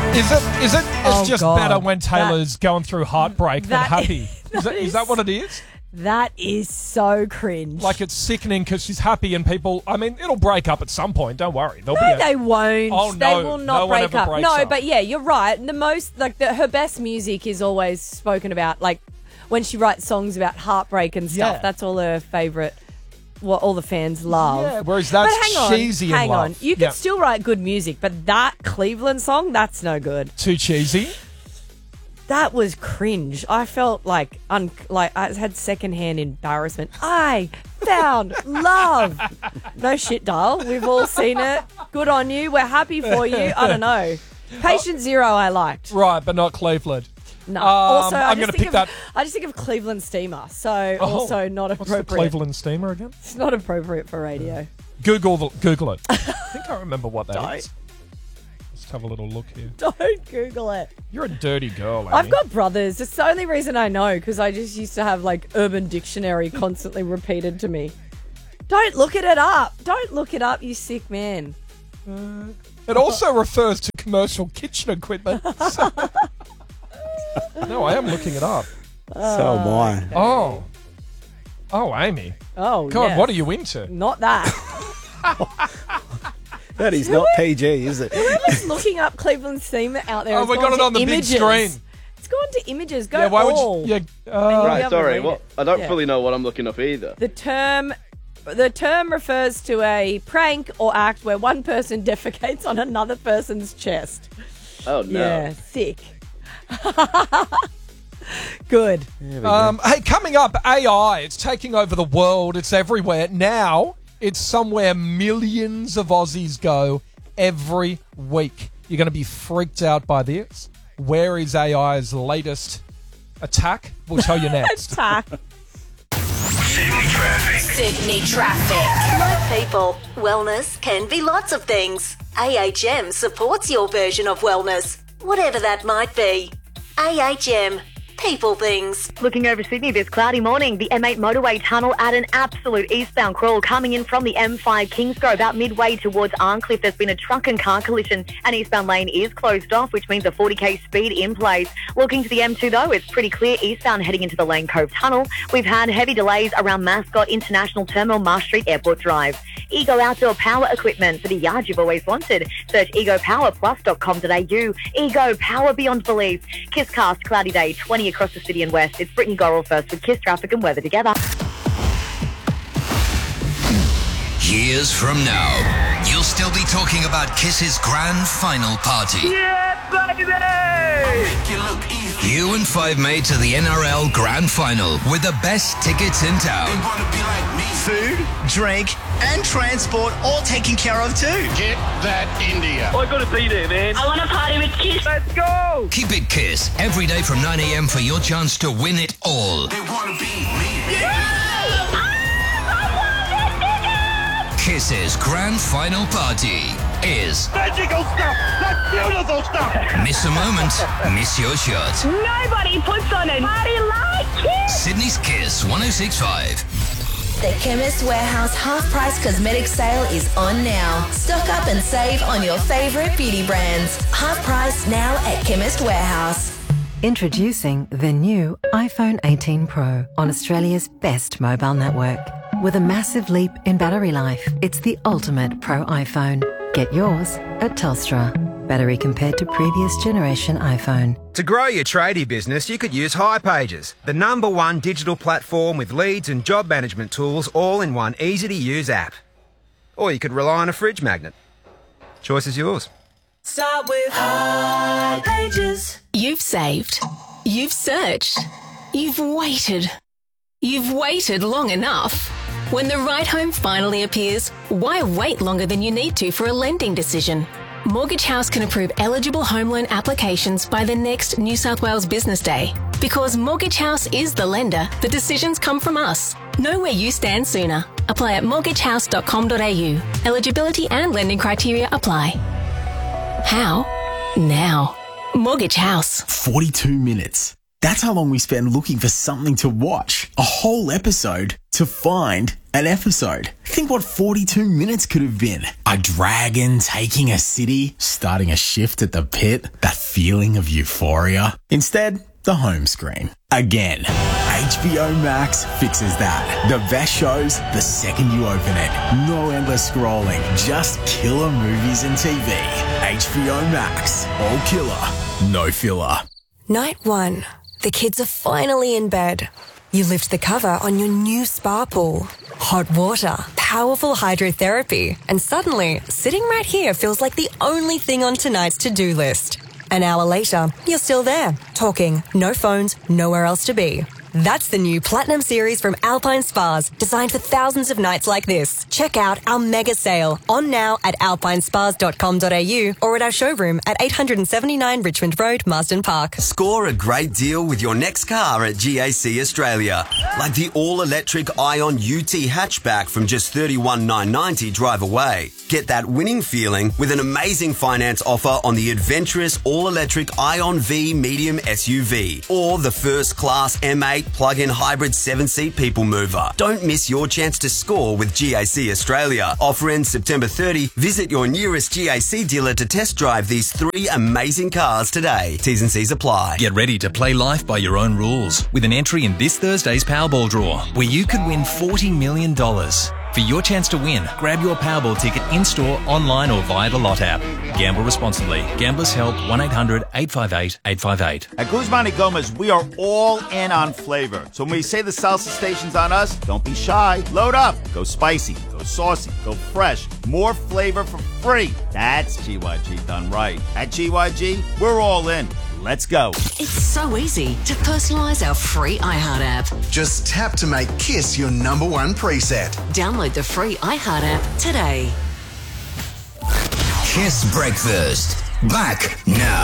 Is it? It's just God. better when Taylor's going through heartbreak than happy. Is that what it is? That is so cringe. Like, it's sickening because she's happy and people... I mean, it'll break up at some point. Don't worry. No, they won't. Oh, they no. will No not one break ever up. breaks No, up. but yeah, you're right. Her best music is always spoken about, like when she writes songs about heartbreak and stuff. Yeah. That's all her favourite. What all the fans love. Yeah, whereas that's but hang on, cheesy hang in love. on. You can still write good music, but that Cleveland song, that's no good. Too cheesy? That was cringe. I felt like I had secondhand embarrassment. I found love. No shit, Dale. We've all seen it. Good on you. We're happy for you. I don't know. Patient Zero I liked. Right, but not Cleveland. No. Also, I'm going to pick that. I just think of Cleveland Steamer, so also not What's the appropriate. Cleveland Steamer again? It's not appropriate for radio. Google it. I think I remember what that is. Let's have a little look here. Don't Google it. You're a dirty girl, Amy. I've got brothers. It's the only reason I know, because I just used to have like Urban Dictionary constantly repeated to me. Don't look it up. Don't look it up, you sick man. It also refers to commercial kitchen equipment. No, I am looking it up. So am I. Oh, Amy. Oh, God, yes. what are you into? Not that. That is not PG, is it? Whoever's looking up Cleveland Steamer out there. Oh, we got it on the big screen. It's gone to images. Go Yeah, why all. would you? Right, able to sorry. read Well, it. I don't Yeah. fully know what I'm looking up either. The term refers to a prank or act where one person defecates on another person's chest. Oh, no. Yeah, sick. Good. Hey, coming up, AI. It's taking over the world. It's everywhere. Now, it's somewhere millions of Aussies go every week. You're going to be freaked out by this. Where is AI's latest attack? We'll tell you next. Attack. Sydney Traffic. My people, wellness can be lots of things. AHM supports your version of wellness, whatever that might be. AHM. People things. Looking over Sydney this cloudy morning, the M8 motorway tunnel at an absolute eastbound crawl coming in from the M5 Kingsgrove about midway towards Arncliffe. There's been a truck and car collision. An eastbound lane is closed off, which means a 40k speed in place. Looking to the M2 though, it's pretty clear eastbound heading into the Lane Cove tunnel. We've had heavy delays around Mascot International Terminal, Marsh Street Airport Drive. Ego Outdoor Power Equipment for the yard you've always wanted. Search egopowerplus.com.au. Ego Power Beyond Belief. Kisscast, cloudy day, 20 across the city and west. It's Brittany Gorrell first with Kiss Traffic and Weather together. Years from now, you'll still be talking about Kiss's grand final party. Yeah, baby! You and Five made to the NRL grand final with the best tickets in town. Food, drink, and transport all taken care of too. Get that India. I gotta be there, man. I want to party with Kiss. Let's go! Keep it Kiss every day from 9 a.m. for your chance to win it all. They wanna be me. Kiss's grand final party is Magical stuff! That's beautiful stuff! miss a moment, miss your shot. Nobody puts on a party like Kiss. Sydney's Kiss 106.5. The Chemist Warehouse half-price cosmetic sale is on now. Stock up and save on your favourite beauty brands. Half price now at Chemist Warehouse. Introducing the new iPhone 18 Pro on Australia's best mobile network. With a massive leap in battery life, it's the ultimate Pro iPhone. Get yours at Telstra. Battery compared to previous generation iPhone. To grow your tradie business, you could use hipages, the #1 digital platform with leads and job management tools all in one easy-to-use app. Or you could rely on a fridge magnet. Choice is yours. Start with hipages. You've saved. You've searched. You've waited. You've waited long enough. When the right home finally appears, why wait longer than you need to for a lending decision? Mortgage House can approve eligible home loan applications by the next New South Wales Business Day. Because Mortgage House is the lender, the decisions come from us. Know where you stand sooner. Apply at mortgagehouse.com.au. Eligibility and lending criteria apply. How? Now. Mortgage House. 42 minutes. That's how long we spend looking for something to watch. A whole episode to find an episode. Think what 42 minutes could have been. A dragon taking a city, starting a shift at the pit, that feeling of euphoria. Instead, the home screen. Again, HBO Max fixes that. The best shows the second you open it. No endless scrolling, just killer movies and TV. HBO Max. All killer, no filler. Night 1. The kids are finally in bed. You lift the cover on your new spa pool. Hot water, powerful hydrotherapy, and suddenly, sitting right here feels like the only thing on tonight's to-do list. An hour later, you're still there, talking, no phones, nowhere else to be. That's the new Platinum Series from Alpine Spas, designed for thousands of nights like this. Check out our mega sale, on now at alpinespas.com.au or at our showroom at 879 Richmond Road, Marsden Park. Score a great deal with your next car at GAC Australia. Like the all-electric Ion UT hatchback from just $31,990 drive away. Get that winning feeling with an amazing finance offer on the adventurous all-electric Ion V medium SUV or the first-class M8 plug-in hybrid 7-seat people mover. Don't miss your chance to score with GAC Australia. Offer ends September 30. Visit your nearest GAC dealer to test drive these 3 amazing cars today. T's and C's apply. Get ready to play life by your own rules with an entry in this Thursday's Powerball draw, where you could win $40 million. For your chance to win, grab your Powerball ticket in-store, online or via the Lot app. Gamble responsibly. Gamblers Help 1-800-858-858. At Guzman y Gomez, we are all in on flavor. So when we say the salsa station's on us, don't be shy. Load up. Go spicy. Go saucy. Go fresh. More flavor for free. That's GYG done right. At GYG, we're all in. Let's go. It's so easy to personalise our free iHeart app. Just tap to make Kiss your #1 preset. Download the free iHeart app today. Kiss Breakfast. Back now.